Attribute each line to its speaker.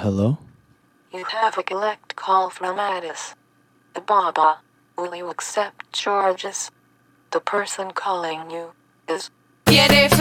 Speaker 1: Hello?
Speaker 2: You have a collect call from Addis Ababa. Will you accept charges? The person calling you is